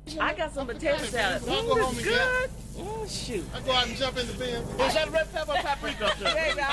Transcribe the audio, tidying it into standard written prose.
I got some potato salad. I'll go home and good. Oh, shoot. I go out and jump in the bin. Is that red pepper or paprika up there? Baby,